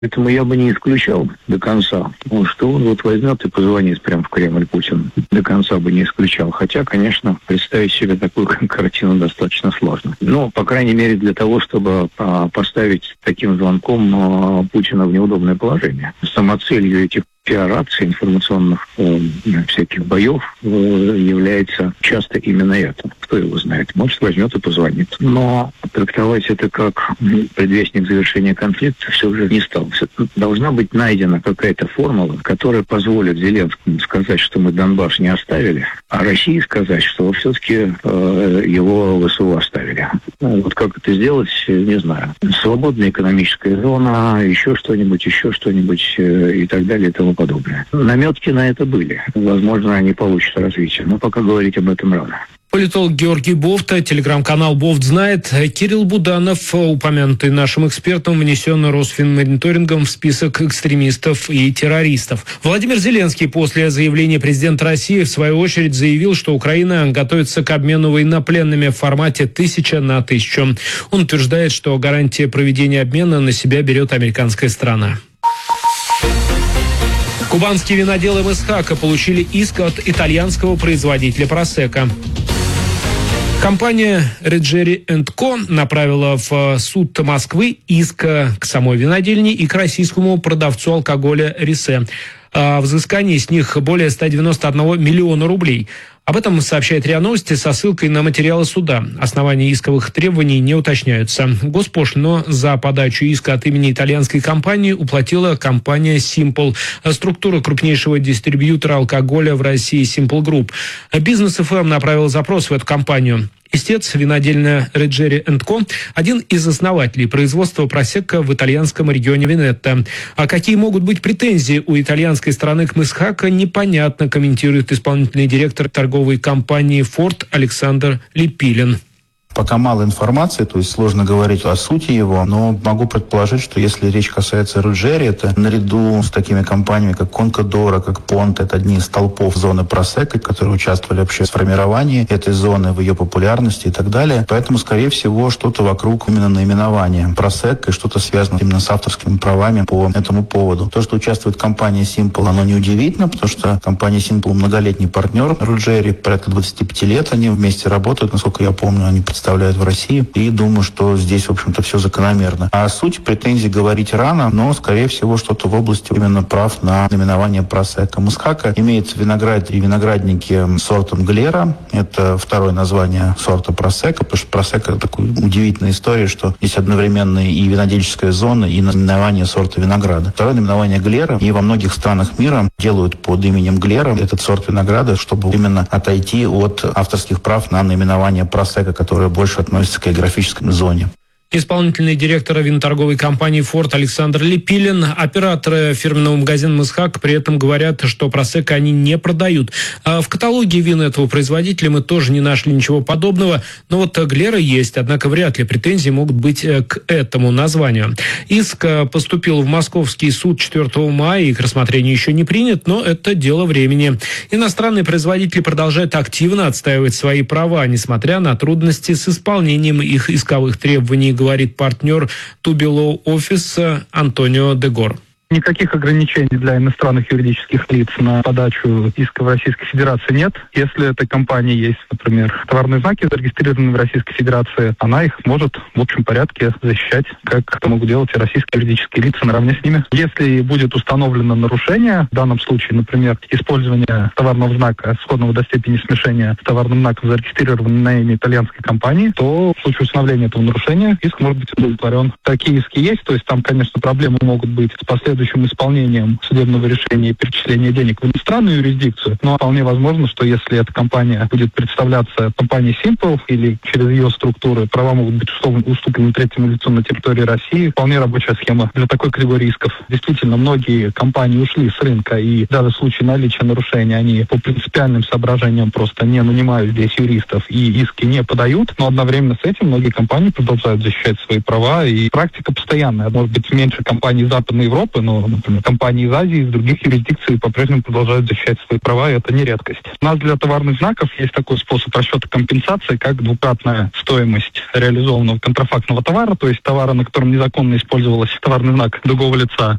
Поэтому я бы не исключал до конца, что он вот возьмет и позвонит прямо в Кремль Путину. До конца бы не исключал. Хотя, конечно, представить себе такую картину достаточно сложно. Но, по крайней мере, для того, чтобы поставить таким звонком Путина в неудобное положение. Самоцелью этих пиар-акций, информационных всяких боев является часто именно это. Кто его знает? Может, возьмет и позвонит. Но трактовать это как предвестник завершения конфликта все же не стал. Должна быть найдена какая-то формула, которая позволит Зеленскому сказать, что мы Донбасс не оставили, а России сказать, что все-таки его ВСУ оставили. Вот как это сделать, не знаю. Свободная экономическая зона, еще что-нибудь и так далее и тому подобное. Наметки на это были. Возможно, они получат развитие, но пока говорить об этом рано. Политолог Георгий Бофт, телеграм-канал «Бофт знает». Кирилл Буданов, упомянутый нашим экспертом, внесен Росфинмониторингом в список экстремистов и террористов. Владимир Зеленский после заявления президента России в свою очередь заявил, что Украина готовится к обмену военнопленными в формате 1000 на 1000. Он утверждает, что гарантия проведения обмена на себя берет американская сторона. Кубанские виноделы МСХАКа получили иск от итальянского производителя просекко. Компания Reggieri & Co. направила в суд Москвы иск к самой винодельне и к российскому продавцу алкоголя «Рисе». О взыскании с них более 191 миллиона рублей. Об этом сообщает РИА Новости со ссылкой на материалы суда. Основания исковых требований не уточняются. Госпошлину за подачу иска от имени итальянской компании уплатила компания Simple, структура крупнейшего дистрибьютора алкоголя в России Simple Group. Бизнес ФМ направил запрос в эту компанию. Истец, винодельня Reggieri & Co. один из основателей производства просекко в итальянском регионе Венето. А какие могут быть претензии у итальянской стороны к МСХАКа, непонятно, комментирует исполнительный директор торговой компании Ford Александр Лепилин. Пока мало информации, то есть сложно говорить о сути его, но могу предположить, что если речь касается Reggieri, это наряду с такими компаниями, как Конкадора, как Понте, это одни из столпов зоны просекко, которые участвовали вообще в формировании этой зоны, в ее популярности и так далее. Поэтому, скорее всего, что-то вокруг именно наименования просекко и что-то связано именно с авторскими правами по этому поводу. То, что участвует компания Simple, оно неудивительно, потому что компания Simple многолетний партнер Reggieri, порядка 25 лет они вместе работают, насколько я помню, они представляют в России, и думаю, что здесь, в общем-то, все закономерно. А о сути претензий говорить рано, но, скорее всего, что-то в области именно прав на наименование просекко. МСХАКа имеет виноградники сортом Глера, это второе название сорта просекко, потому что просекко — это такая удивительная история, что есть одновременно и винодельческая зона, и наименование сорта винограда. Второе наименование Глера, и во многих странах мира делают под именем Глера этот сорт винограда, чтобы именно отойти от авторских прав на наименование просекко, которое больше относится к географической зоне. Исполнительный директор виноторговой компании Ford Александр Лепилин. Операторы фирменного магазина МСХАК при этом говорят, что просекко они не продают. А в каталоге вин этого производителя мы тоже не нашли ничего подобного. Но вот Глера есть, однако вряд ли претензии могут быть к этому названию. Иск поступил в московский суд 4 мая и к рассмотрению еще не принят, но это дело времени. Иностранные производители продолжают активно отстаивать свои права, несмотря на трудности с исполнением их исковых требований, говорит партнер Тубилоу офиса Антонио Дегор. Никаких ограничений для иностранных юридических лиц на подачу иска в Российской Федерации нет. Если этой компании есть, например, товарные знаки, зарегистрированные в Российской Федерации, она их может в общем порядке защищать, как это могут делать и российские юридические лица наравне с ними. Если будет установлено нарушение, в данном случае, например, использование товарного знака, сходного до степени смешения с товарным знаком, зарегистрированным на имя итальянской компании, то в случае установления этого нарушения иск может быть удовлетворен. Такие иски есть, то есть там, конечно, проблемы могут быть с последующим исполнением судебного решения и перечисления денег в иностранную юрисдикцию, но вполне возможно, что если эта компания будет представляться компанией Simple или через ее структуры, права могут быть уступлены третьему лицу на территории России. Вполне рабочая схема для такой категории исков. Действительно, многие компании ушли с рынка, и даже в случае наличия нарушений они по принципиальным соображениям просто не нанимают здесь юристов и иски не подают, но одновременно с этим многие компании продолжают защищать свои права, и практика постоянная. Может быть, меньше компаний Западной Европы, но но, например, компании из Азии, из других юрисдикций по-прежнему продолжают защищать свои права, и это не редкость. У нас для товарных знаков есть такой способ расчета компенсации, как двукратная стоимость реализованного контрафактного товара, то есть товара, на котором незаконно использовался товарный знак другого лица.